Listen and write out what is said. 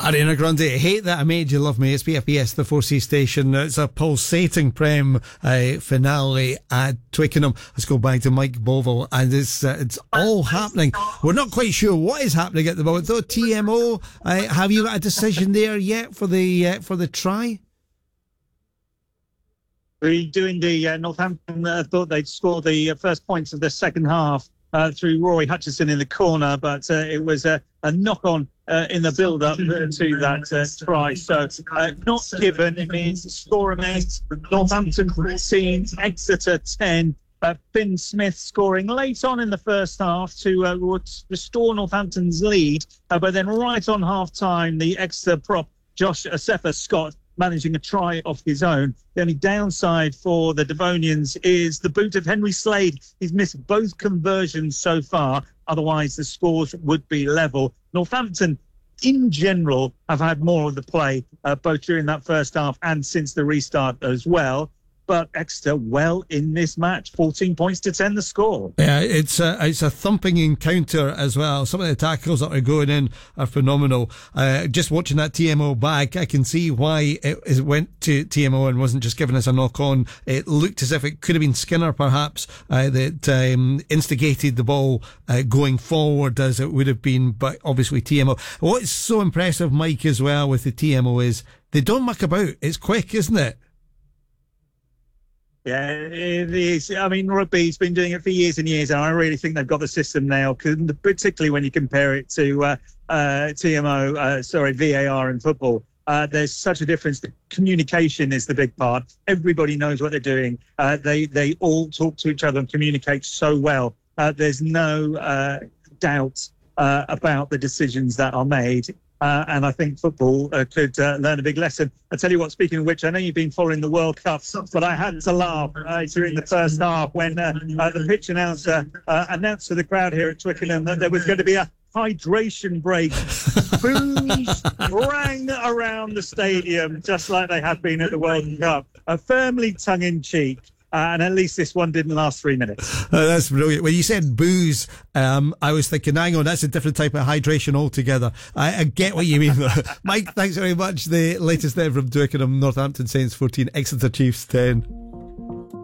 Ariana Grande, Hate That I Made You Love Me. It's BFBS, the 4C station. It's a pulsating Prem finale at Twickenham. Let's go back to Mike Bovell, and it's all happening. We're not quite sure what is happening at the moment, though. TMO, have you got a decision there yet for the try? We do indeed. Northampton thought they'd score the first points of the second half through Rory Hutchison in the corner, but it was a knock-on in the build-up to that try. So not given. It means score remains Northampton 14, Exeter 10. Finn Smith scoring late on in the first half to restore Northampton's lead. But then right on half-time, the Exeter prop, Josh Asefa-Scott, managing a try of his own. The only downside for the Devonians is the boot of Henry Slade. He's missed both conversions so far. Otherwise, the scores would be level. Northampton, in general, have had more of the play, both during that first half and since the restart as well. But Exeter well in this match, 14 points to 10 the score. Yeah, it's a thumping encounter as well. Some of the tackles that are going in are phenomenal. Just watching that TMO back, I can see why it went to TMO and wasn't just giving us a knock on. It looked as if it could have been Skinner perhaps that instigated the ball going forward as it would have been, but obviously TMO. What's so impressive, Mike, as well with the TMO is they don't muck about. It's quick, isn't it? Yeah, it is. I mean, rugby's been doing it for years and years, and I really think they've got the system now, particularly when you compare it to VAR in football. There's such a difference. The communication is the big part. Everybody knows what they're doing. They all talk to each other and communicate so well. There's no doubt about the decisions that are made. And I think football could learn a big lesson. I tell you what, speaking of which, I know you've been following the World Cup, but I had to laugh during the first half when the pitch announcer announced to the crowd here at Twickenham that there was going to be a hydration break. Boos rang around the stadium, just like they had been at the World Cup. Firmly tongue-in-cheek. And at least this one didn't last 3 minutes. That's brilliant. When you said booze, I was thinking, hang on, that's a different type of hydration altogether. I get what you mean, though. Mike, thanks very much. The latest there from Twickenham, Northampton Saints 14, Exeter Chiefs 10.